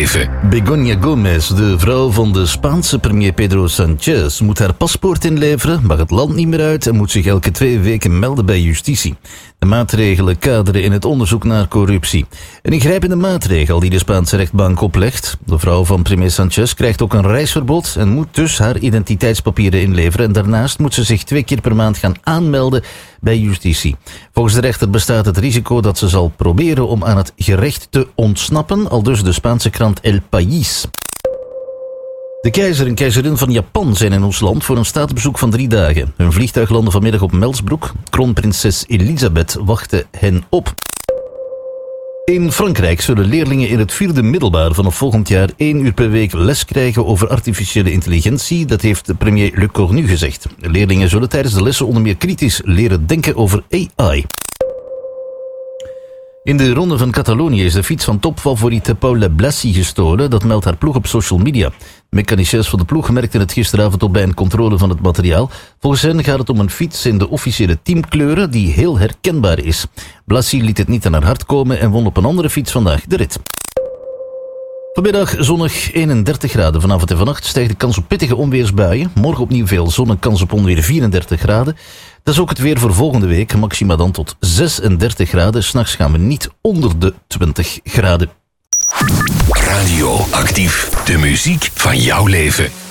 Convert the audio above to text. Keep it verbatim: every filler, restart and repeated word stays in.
leven. Begoña Gómez, de vrouw van de Spaanse premier Pedro Sánchez, moet haar paspoort inleveren, mag het land niet meer uit en moet zich elke twee weken melden bij justitie. De maatregelen kaderen in het onderzoek naar corruptie. Een ingrijpende maatregel die de Spaanse rechtbank oplegt. De vrouw van premier Sánchez krijgt ook een reisverbod en moet dus haar identiteitspapieren inleveren. En daarnaast moet ze zich twee keer per maand gaan aanmelden bij justitie. Volgens de rechter bestaat het risico dat ze zal proberen om aan het gerecht te ontsnappen, aldus de Spaanse krant El País. De keizer en keizerin van Japan zijn in ons land voor een staatsbezoek van drie dagen. Hun vliegtuig landde vanmiddag op Melsbroek. Kroonprinses Elisabeth wachtte hen op. In Frankrijk zullen leerlingen in het vierde middelbaar vanaf volgend jaar één uur per week les krijgen over artificiële intelligentie. Dat heeft premier Le Cornu gezegd. De leerlingen zullen tijdens de lessen onder meer kritisch leren denken over A I. In de ronde van Catalonië is de fiets van topfavoriete Paula Blasi gestolen. Dat meldt haar ploeg op social media. De mechaniciens van de ploeg merkten het gisteravond op bij een controle van het materiaal. Volgens hen gaat het om een fiets in de officiële teamkleuren die heel herkenbaar is. Blasi liet het niet aan haar hart komen en won op een andere fiets vandaag de rit. Vanmiddag zonnig eenendertig graden. Vanavond en vannacht stijgt de kans op pittige onweersbuien. Morgen opnieuw veel zon en kans op onweer vierendertig graden. Dat is ook het weer voor volgende week. Maxima dan tot zesendertig graden. 's Nachts gaan we niet onder de twintig graden. Radio Actief. De muziek van jouw leven.